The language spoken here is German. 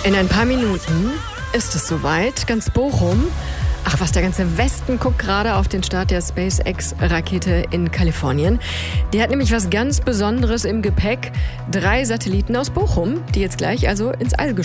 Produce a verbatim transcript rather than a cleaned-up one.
In ein paar Minuten ist es soweit. Ganz Bochum, ach was, der ganze Westen guckt gerade auf den Start der SpaceX-Rakete in Kalifornien. Die hat nämlich was ganz Besonderes im Gepäck. Drei Satelliten aus Bochum, die jetzt gleich also ins All